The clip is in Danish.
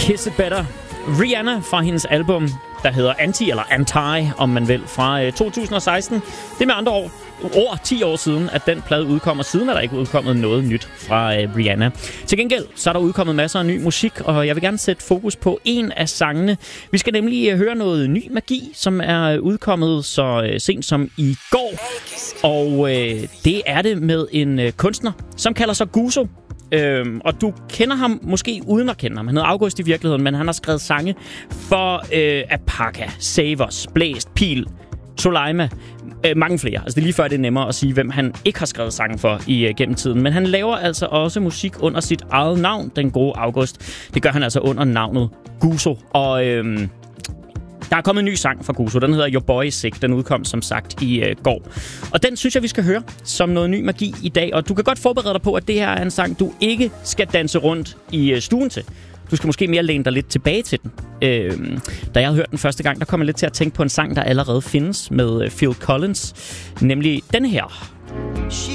Kiss It Better. Rihanna fra hendes album, der hedder Anti, eller Anti, om man vil, fra 2016. Det er med andre ord over 10 år siden, at den plade udkommer. Siden er der ikke udkommet noget nyt fra Rihanna. Til gengæld så er der udkommet masser af ny musik, og jeg vil gerne sætte fokus på en af sangene. Vi skal nemlig høre noget ny magi, som er udkommet så sent som i går. Og det er det med en kunstner, som kalder sig Guzo. Og du kender ham måske uden at kende ham. Han hedder August i virkeligheden, men han har skrevet sange for Apaka, Savers, Blæst, Pil, Soleima, mange flere. Altså det er lige før, det er nemmere at sige, hvem han ikke har skrevet sange for gennem tiden. Men han laver altså også musik under sit eget navn, den gode August. Det gør han altså under navnet Guzo. Og der er kommet en ny sang fra Guzo. Den hedder Your Boy Is Sick. Den udkom som sagt i går. Og den synes jeg, vi skal høre som noget ny magi i dag. Og du kan godt forberede dig på, at det her er en sang, du ikke skal danse rundt i stuen til. Du skal måske mere læne dig lidt tilbage til den. Da jeg havde hørt den første gang, der kom jeg lidt til at tænke på en sang, der allerede findes med Phil Collins. Nemlig den her.